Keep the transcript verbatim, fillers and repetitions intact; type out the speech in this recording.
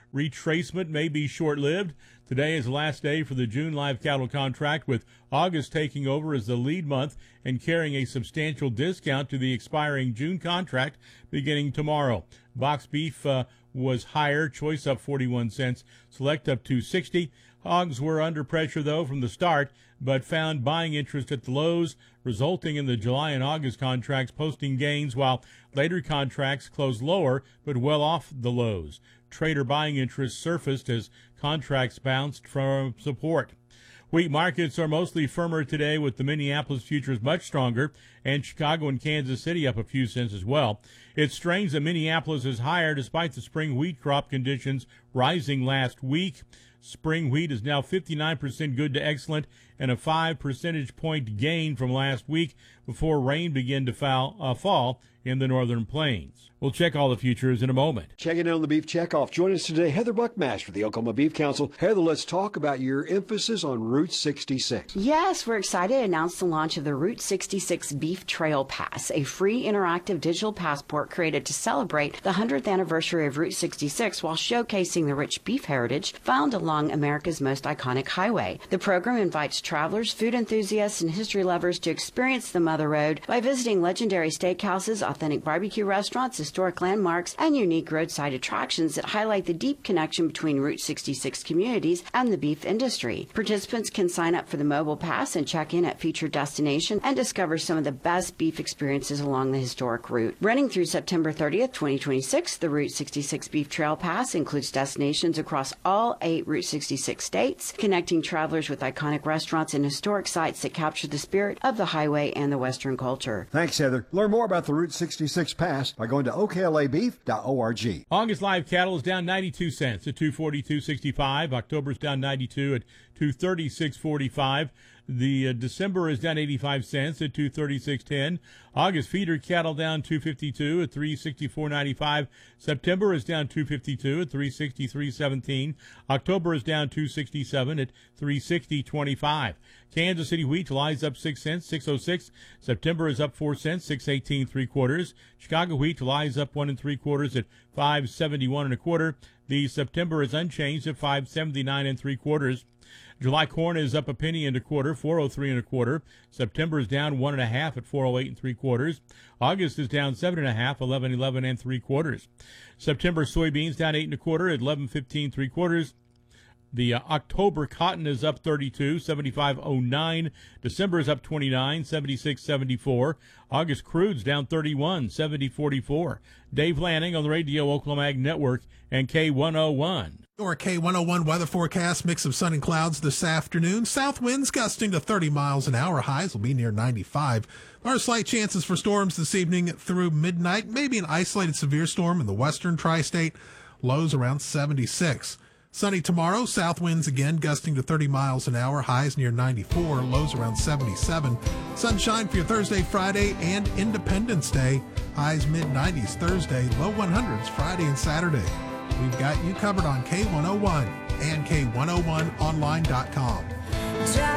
retracement may be short-lived. Today is the last day for the June live cattle contract, with August taking over as the lead month and carrying a substantial discount to the expiring June contract beginning tomorrow. Box beef uh, was higher, choice up forty-one cents, select up two sixty. Hogs were under pressure, though, from the start, but found buying interest at the lows, resulting in the July and August contracts posting gains, while later contracts closed lower but well off the lows. Trader buying interest surfaced as contracts bounced from support. Wheat markets are mostly firmer today, with the Minneapolis futures much stronger and Chicago and Kansas City up a few cents as well. It's strange that Minneapolis is higher despite the spring wheat crop conditions rising last week. Spring wheat is now fifty-nine percent good to excellent, and a five percentage point gain from last week before rain began to fall, uh, fall in the northern plains. We'll check all the futures in a moment. Checking in on the Beef Checkoff. Join us today, Heather Buckmaster for the Oklahoma Beef Council. Heather, let's talk about your emphasis on Route sixty-six. Yes, we're excited to announce the launch of the Route sixty-six Beef Trail Pass, a free interactive digital passport created to celebrate the one hundredth anniversary of Route sixty-six while showcasing the rich beef heritage found along America's most iconic highway. The program invites travelers, food enthusiasts, and history lovers to experience the Mother Road by visiting legendary steakhouses, authentic barbecue restaurants, historic landmarks, and unique roadside attractions that highlight the deep connection between Route sixty-six communities and the beef industry. Participants can sign up for the mobile pass and check in at featured destinations and discover some of the best beef experiences along the historic route. Running through September thirtieth, twenty twenty-six, the Route sixty-six Beef Trail Pass includes destinations across all eight Route sixty-six states, connecting travelers with iconic restaurants and historic sites that capture the spirit of the highway and the Western culture. Thanks, Heather. Learn more about the Route sixty-six Pass by going to O K L A beef dot org. August live cattle is down ninety-two cents at two forty-two sixty-five. October is down ninety-two at two thirty-six forty-five. The uh, December is down eighty-five cents at two thirty-six ten. August feeder cattle down two fifty-two at three sixty-four ninety-five. September is down two fifty-two at three sixty-three seventeen. October is down two sixty-seven at three sixty twenty-five. Kansas City wheat lies up six cents, six oh six. September is up four cents, six eighteen three quarters. Chicago wheat lies up one and three quarters at five seventy-one and a quarter. The September is unchanged at five seventy-nine and three quarters. July corn is up a penny and a quarter, four oh three and a quarter. September is down one and a half at four oh eight and three quarters. August is down seven and a half, eleven eleven and three quarters. September soybeans down eight and a quarter at eleven fifteen three quarters. The uh, October cotton is up thirty-two, seventy-five oh nine. December is up twenty-nine, seventy-six seventy-four. August crude's down thirty-one, seventy forty-four. Dave Lanning on the Radio Oklahoma Ag Network and K one oh one. Your K one oh one weather forecast, mix of sun and clouds this afternoon. South winds gusting to thirty miles an hour. Highs will be near ninety-five. There are slight chances for storms this evening through midnight. Maybe an isolated severe storm in the western tri-state. Lows around seventy-six. Sunny tomorrow. South winds again gusting to thirty miles an hour. Highs near ninety-four. Lows around seventy-seven. Sunshine for your Thursday, Friday, and Independence Day. Highs mid nineties Thursday. Low hundreds Friday and Saturday. We've got you covered on K one oh one and K one oh one online dot com.